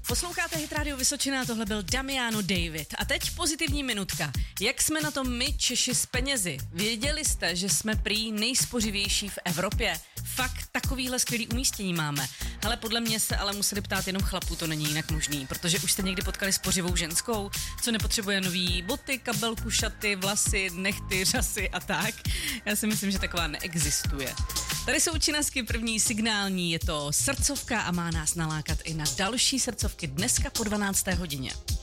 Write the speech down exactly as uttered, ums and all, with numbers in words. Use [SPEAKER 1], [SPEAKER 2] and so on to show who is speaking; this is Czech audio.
[SPEAKER 1] Posloucháte Hit Radio Vysočina, tohle byl Damiano David. A teď pozitivní minutka. Jak jsme na tom my, Češi, s penězi? Věděli jste, že jsme prý nejspořivější v Evropě? Fakt takovýhle skvělý umístění máme. Hele, podle mě se ale museli ptát jenom chlapů, to není jinak možný, protože už jste někdy potkali spořivou ženskou, co nepotřebuje nový boty, kabelku, šaty, vlasy, nechty, řasy a tak. Já si myslím, že taková neexistuje. Tady jsou činasky první signální, je to srdcovka a má nás nalákat i na další srdcovky dneska po dvanácté hodině.